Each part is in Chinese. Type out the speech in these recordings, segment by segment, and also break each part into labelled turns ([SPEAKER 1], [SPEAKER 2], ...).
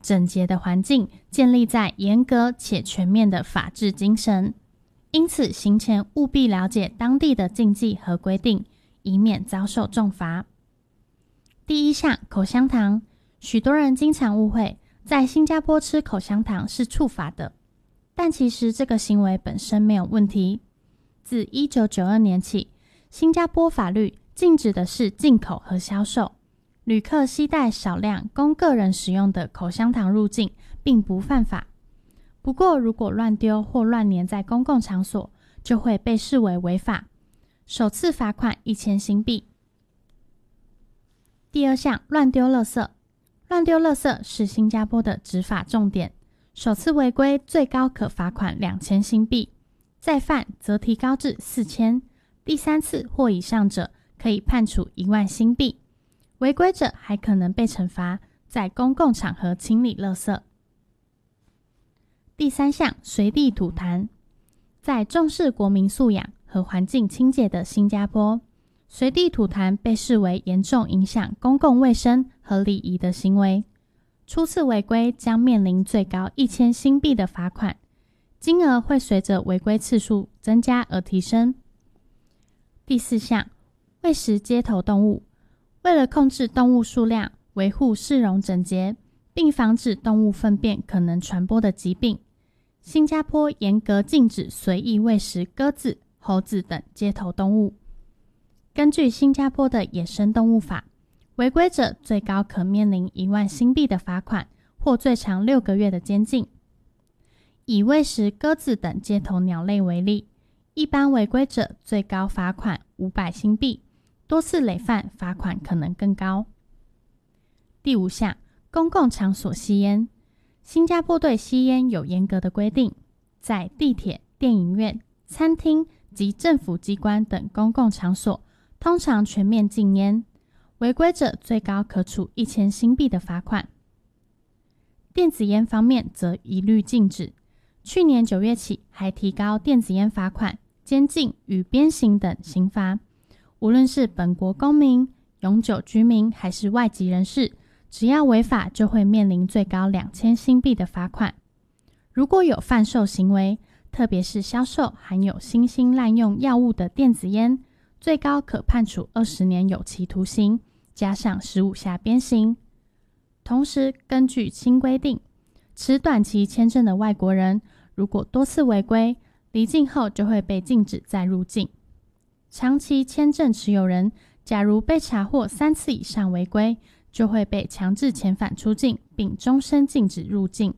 [SPEAKER 1] 整洁的环境建立在严格且全面的法治精神，因此行前务必了解当地的禁忌和规定，以免遭受重罚。第一项，口香糖。许多人经常误会，在新加坡吃口香糖是触法的，但其实这个行为本身没有问题。自1992年起，新加坡法律禁止的是进口和销售，旅客携带少量供个人使用的口香糖入境并不犯法。不过如果乱丢或乱粘在公共场所，就会被视为违法，首次罚款1000新币。第二项，乱丢垃圾。乱丢垃圾是新加坡的执法重点，首次违规最高可罚款2000新币，再犯则提高至4000，第三次或以上者可以判处1万新币，违规者还可能被惩罚在公共场合清理垃圾。第三项，随地吐痰。在重视国民素养和环境清洁的新加坡，随地吐痰被视为严重影响公共卫生和礼仪的行为，初次违规将面临最高1000新币的罚款，金额会随着违规次数增加而提升。第四项，喂食街头动物。为了控制动物数量，维护市容整洁，并防止动物粪便可能传播的疾病，新加坡严格禁止随意喂食鸽子、猴子等街头动物。根据新加坡的野生动物法，违规者最高可面临1万新币的罚款，或最长6个月的监禁。以喂食鸽子等街头鸟类为例，一般违规者最高罚款500新币，多次累犯罚款可能更高。第五项，公共场所吸烟。新加坡对吸烟有严格的规定，在地铁、电影院、餐厅及政府机关等公共场所通常全面禁烟，违规者最高可处1000新币的罚款。电子烟方面则一律禁止，去年9月起还提高电子烟罚款、监禁与鞭刑等刑罚，无论是本国公民、永久居民还是外籍人士，只要违法就会面临最高2000新币的罚款。如果有贩售行为，特别是销售含有新兴滥用药物的电子烟，最高可判处20年有期徒刑，加上15下鞭刑。同时，根据新规定，持短期签证的外国人，如果多次违规，离境后就会被禁止再入境。长期签证持有人，假如被查获3次以上违规，就会被强制遣返出境，并终身禁止入境。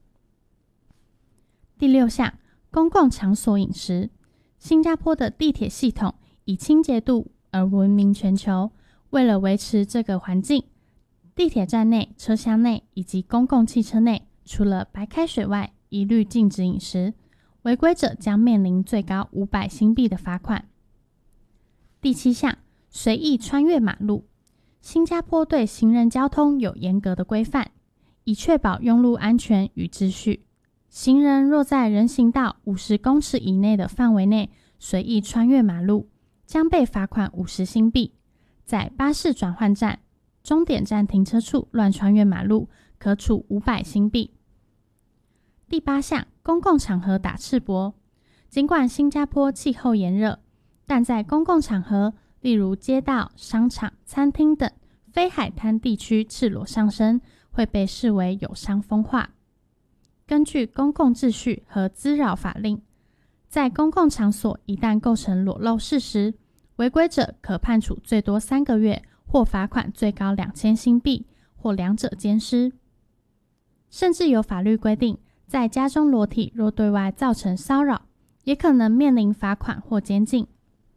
[SPEAKER 1] 第六项，公共场所饮食。新加坡的地铁系统以清洁度而闻名全球，为了维持这个环境，地铁站内、车厢内以及公共汽车内，除了白开水外，一律禁止饮食，违规者将面临最高500新币的罚款。第七项，随意穿越马路。新加坡对行人交通有严格的规范，以确保用路安全与秩序。行人若在人行道50公尺以内的范围内随意穿越马路，将被罚款50新币。在巴士转换站、终点站停车处乱穿越马路，可处500新币。第八项，公共场合打赤膊。尽管新加坡气候炎热，但在公共场合，例如街道、商场、餐厅等非海滩地区赤裸上身，会被视为有伤风化。根据公共秩序和滋扰法令，在公共场所一旦构成裸露事实，违规者可判处最多3个月，或罚款最高2000新币，或两者兼施。甚至有法律规定，在家中裸体若对外造成骚扰，也可能面临罚款或监禁。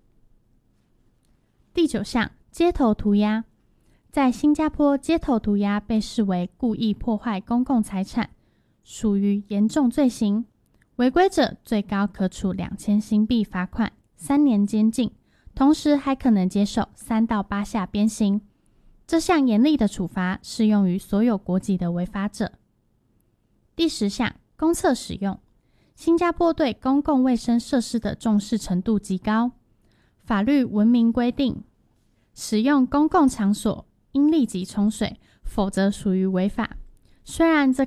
[SPEAKER 1] 第九项，街头涂鸦。在新加坡，街头涂鸦被视为故意破坏公共财产，属于严重罪行，违规者最高可处2000新币罚款、3年监禁，同时还可能接受3到8下鞭刑。这项严厉的处罚适用于所有国籍的违法者。第10项，公厕使用。新加坡对公共卫生设施的重视程度极高，法律文明规定，使用公共场所应立即冲水，否则属于违法。虽然这